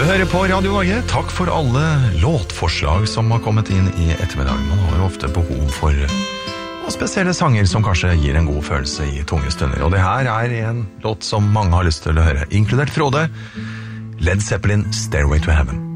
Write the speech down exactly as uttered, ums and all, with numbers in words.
hører på Radio Norge. Takk for alle låtforslag som har kommet inn i ettermiddag. Man har jo ofte behov for spesielle sanger som kanskje gir en god følelse i tunge stunder. Og det her er en låt som mange har lyst til å høre, inkludert Frode. Led Zeppelin, Stairway to Heaven.